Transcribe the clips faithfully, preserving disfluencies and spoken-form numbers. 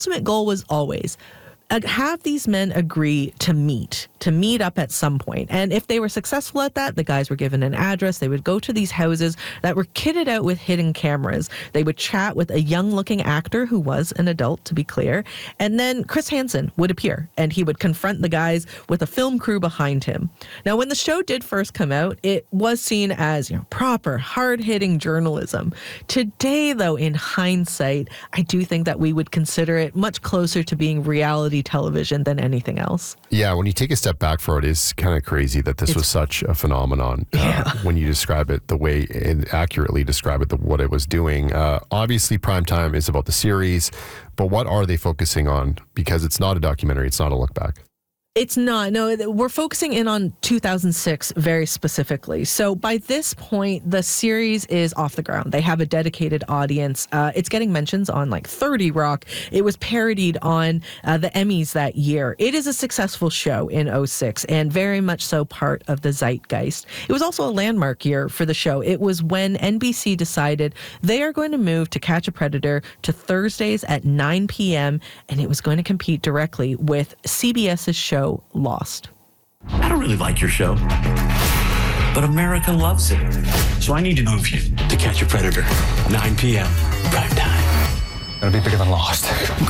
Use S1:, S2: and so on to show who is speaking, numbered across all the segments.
S1: ultimate goal was always uh, have these men agree to meet, to meet up at some point. And if they were successful at that, the guys were given an address. They would go to these houses that were kitted out with hidden cameras. They would chat with a young-looking actor who was an adult, to be clear. And then Chris Hansen would appear, and he would confront the guys with a film crew behind him. Now, when the show did first come out, it was seen as, you know, proper, hard-hitting journalism. Today, though, in hindsight, I do think that we would consider it much closer to being reality television than anything else.
S2: Yeah, when you take a step back for it, it's kind of crazy that this it's, was such a phenomenon.
S1: Yeah.
S2: Uh, when you describe it the way, and accurately describe it, the, what it was doing. Uh, obviously, Primetime is about the series, but what are they focusing on? Because it's not a documentary, it's not a look back.
S1: It's not. No, we're focusing in on two thousand six very specifically. So by this point, the series is off the ground. They have a dedicated audience. Uh, it's getting mentions on like thirty Rock. It was parodied on uh, the Emmys that year. It is a successful show in oh six and very much so part of the zeitgeist. It was also a landmark year for the show. It was when N B C decided they are going to move To Catch a Predator to Thursdays at nine p.m. and it was going to compete directly with CBS's show Lost.
S3: I don't really like your show, but America loves it. So I need to move you To Catch a Predator, nine p.m. prime time.
S4: It'll be bigger than Lost.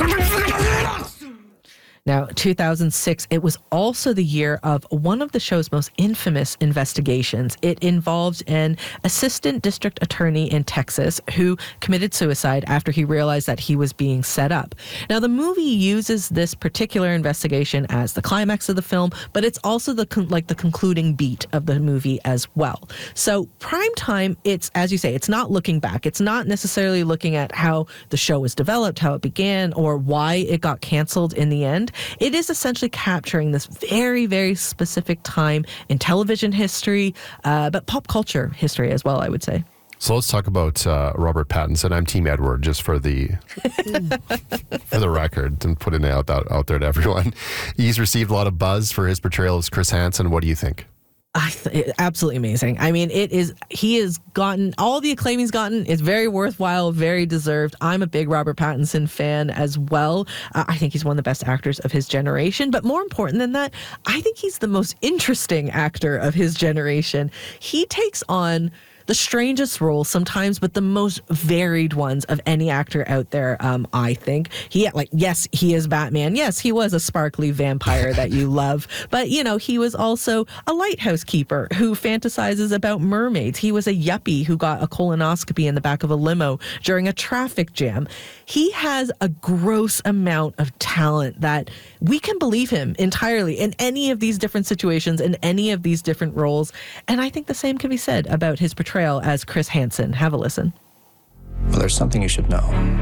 S1: Now, two thousand six, it was also the year of one of the show's most infamous investigations. It involved an assistant district attorney in Texas who committed suicide after he realized that he was being set up. Now, the movie uses this particular investigation as the climax of the film, but it's also the con- like the concluding beat of the movie as well. So, Primetime, it's, as you say, it's not looking back. It's not necessarily looking at how the show was developed, how it began, or why it got canceled in the end. It is essentially capturing this very, very specific time in television history, uh, but pop culture history as well, I would say.
S2: So let's talk about uh, Robert Pattinson. I'm Team Edward, just for the for the record, and putting it out, out, out there to everyone. He's received a lot of buzz for his portrayal of Chris Hansen. What do you think?
S1: I th- absolutely amazing. I mean, it is, he has gotten, all the acclaim he's gotten is very worthwhile, very deserved. I'm a big Robert Pattinson fan as well. Uh, I think he's one of the best actors of his generation, but more important than that, I think he's the most interesting actor of his generation. He takes on the strangest roles sometimes, but the most varied ones of any actor out there, um, I think. He, like, yes, he is Batman. Yes, he was a sparkly vampire that you love. But, you know, he was also a lighthouse keeper who fantasizes about mermaids. He was a yuppie who got a colonoscopy in the back of a limo during a traffic jam. He has a gross amount of talent that we can believe him entirely in any of these different situations, in any of these different roles. And I think the same can be said about his portrayal as Chris Hansen. Have a listen.
S4: Well, there's something you should know.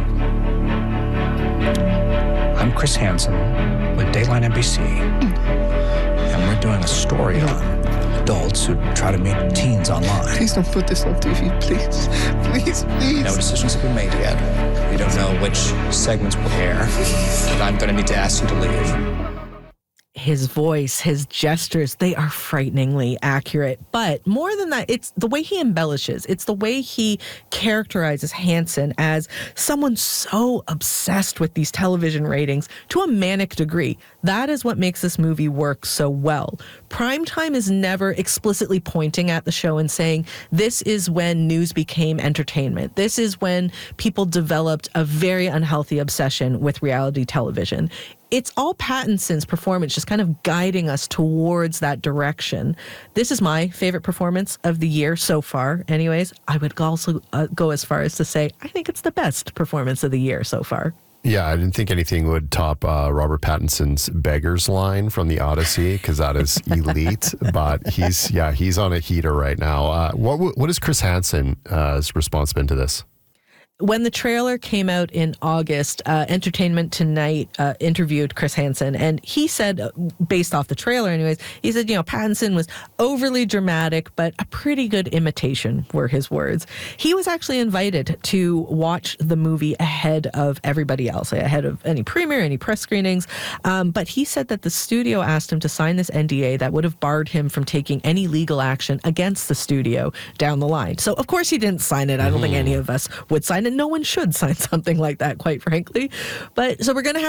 S4: I'm Chris Hansen with Dateline N B C, and we're doing a story on adults who try to meet teens online.
S5: Please don't put this on T V, please. Please, please.
S4: No decisions have been made yet. We don't know which segments will air, but I'm going to need to ask you to leave.
S1: His voice, his gestures, they are frighteningly accurate. But more than that, it's the way he embellishes. It's the way he characterizes Hansen as someone so obsessed with these television ratings to a manic degree. That is what makes this movie work so well. Primetime is never explicitly pointing at the show and saying, this is when news became entertainment. This is when people developed a very unhealthy obsession with reality television. It's all Pattinson's performance just kind of guiding us towards that direction. This is my favorite performance of the year so far. Anyways, I would also uh, go as far as to say I think it's the best performance of the year so far.
S2: Yeah, I didn't think anything would top uh, Robert Pattinson's beggars line from the Odyssey, because that is elite. But he's, yeah, he's on a heater right now. Uh, what what is Chris Hansen's uh, response been to this?
S1: When the trailer came out in August, uh, Entertainment Tonight uh, interviewed Chris Hansen, and he said, uh, based off the trailer anyways, he said, you know, Pattinson was overly dramatic, but a pretty good imitation, were his words. He was actually invited to watch the movie ahead of everybody else, ahead of any premiere, any press screenings, um, but he said that the studio asked him to sign this N D A that would have barred him from taking any legal action against the studio down the line. So, of course, he didn't sign it. I don't mm. think any of us would sign it. and no one should sign something like that, quite frankly. But so we're going to have